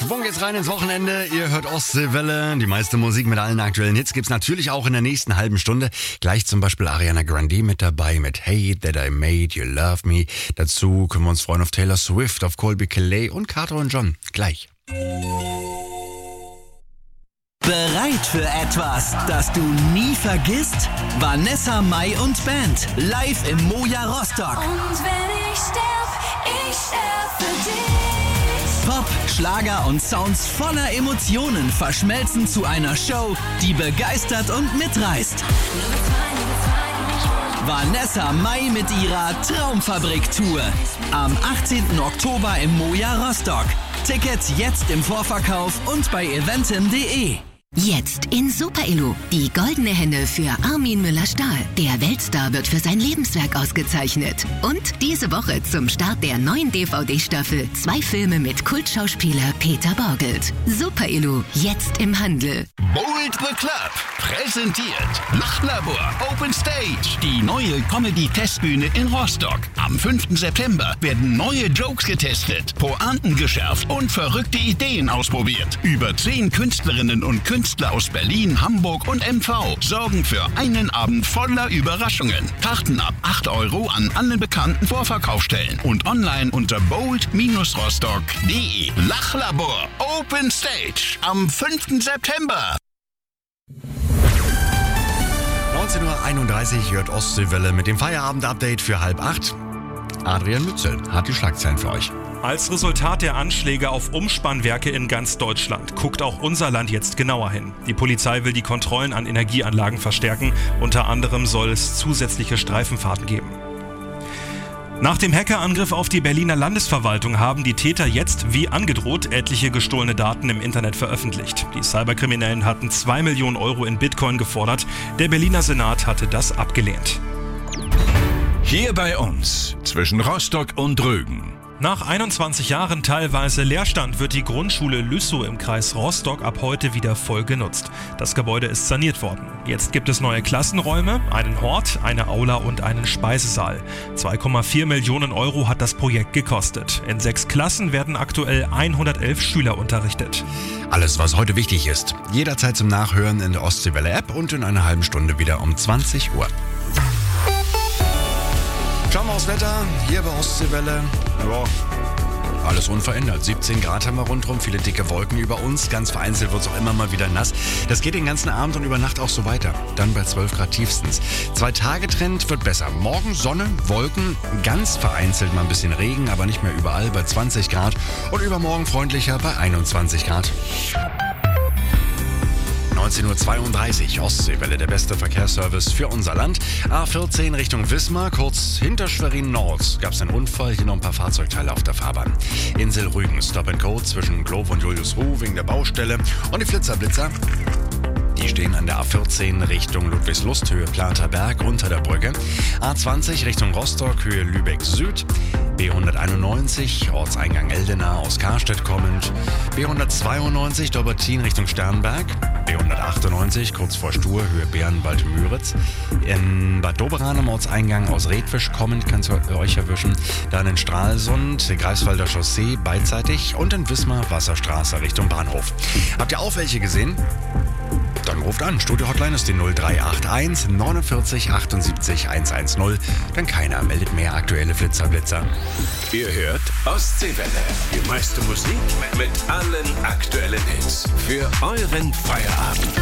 Schwung geht's rein ins Wochenende. Ihr hört Ostseewelle. Die meiste Musik mit allen aktuellen Hits gibt's natürlich auch in der nächsten halben Stunde. Gleich zum Beispiel Ariana Grande mit dabei mit Hey That I Made You Love Me. Dazu können wir uns freuen auf Taylor Swift, auf Colby Calais und Carter und John. Gleich. Bereit für etwas, das du nie vergisst? Vanessa Mai und Band live im Moja Rostock. Und wenn ich sterb für dich. Pop, Schlager und Sounds voller Emotionen verschmelzen zu einer Show, die begeistert und mitreißt. Vanessa Mai mit ihrer Traumfabrik-Tour. Am 18. Oktober im Moja Rostock. Tickets jetzt im Vorverkauf und bei eventim.de. Jetzt in Super Illu. Die goldene Henne für Armin Müller-Stahl. Der Weltstar wird für sein Lebenswerk ausgezeichnet. Und diese Woche zum Start der neuen DVD-Staffel 2 Filme mit Kultschauspieler Peter Borgelt. Super Illu, jetzt im Handel. Bold the Club präsentiert Lachlabor Open Stage, die neue Comedy-Testbühne in Rostock. Am 5. September werden neue Jokes getestet, Pointen geschärft und verrückte Ideen ausprobiert. Über 10 Künstlerinnen und Künstler aus Berlin, Hamburg und MV sorgen für einen Abend voller Überraschungen. Karten ab 8 € an allen bekannten Vorverkaufsstellen und online unter bold-rostock.de. Lachlabor Open Stage am 5. September. 19.31 Uhr hört Ostseewelle mit dem Feierabend-Update für 7:30. Adrian Mützel hat die Schlagzeilen für euch. Als Resultat der Anschläge auf Umspannwerke in ganz Deutschland guckt auch unser Land jetzt genauer hin. Die Polizei will die Kontrollen an Energieanlagen verstärken. Unter anderem soll es zusätzliche Streifenfahrten geben. Nach dem Hackerangriff auf die Berliner Landesverwaltung haben die Täter jetzt, wie angedroht, etliche gestohlene Daten im Internet veröffentlicht. Die Cyberkriminellen hatten 2 Millionen € in Bitcoin gefordert. Der Berliner Senat hatte das abgelehnt. Hier bei uns, zwischen Rostock und Rügen. Nach 21 Jahren teilweise Leerstand wird die Grundschule Lüssow im Kreis Rostock ab heute wieder voll genutzt. Das Gebäude ist saniert worden. Jetzt gibt es neue Klassenräume, einen Hort, eine Aula und einen Speisesaal. 2,4 Millionen € hat das Projekt gekostet. In 6 Klassen werden aktuell 111 Schüler unterrichtet. Alles, was heute wichtig ist, jederzeit zum Nachhören in der Ostseewelle-App und in einer halben Stunde wieder um 20 Uhr. Schauen wir aufs Wetter, hier bei Ostseewelle. Ja, alles unverändert. 17 Grad haben wir rundherum, viele dicke Wolken über uns. Ganz vereinzelt wird es auch immer mal wieder nass. Das geht den ganzen Abend und über Nacht auch so weiter. Dann bei 12 Grad tiefstens. 2-Tage-Trend wird besser. Morgen Sonne, Wolken, ganz vereinzelt mal ein bisschen Regen, aber nicht mehr überall bei 20 Grad. Und übermorgen freundlicher bei 21 Grad. 19.32 Uhr, Ostseewelle, der beste Verkehrsservice für unser Land. A14 Richtung Wismar, kurz hinter Schwerin Nord gab es einen Unfall, hier noch ein paar Fahrzeugteile auf der Fahrbahn. Insel Rügen, Stop and Go zwischen Globe und Juliusruh wegen der Baustelle. Und die Flitzer, die stehen an der A14 Richtung Ludwigslust, Höhe Platerberg, unter der Brücke. A20 Richtung Rostock, Höhe Lübeck Süd. B191, Ortseingang Eldena aus Karstedt kommend. B192, Dobbertin Richtung Sternberg. B198, kurz vor Stur, Höhe Bärenwald-Müritz. In Bad Doberan am Ortseingang aus Redwisch kommend, kannst du euch erwischen. Dann in Stralsund, Greifswalder Chaussee beidseitig. Und in Wismar, Wasserstraße Richtung Bahnhof. Habt ihr auch welche gesehen? Dann ruft an. Studio-Hotline ist die 0381 49 78 110. Denn keiner meldet mehr aktuelle Blitzer. Ihr hört Ostseewelle. Die meiste Musik mit allen aktuellen Hits. Für euren Feierabend.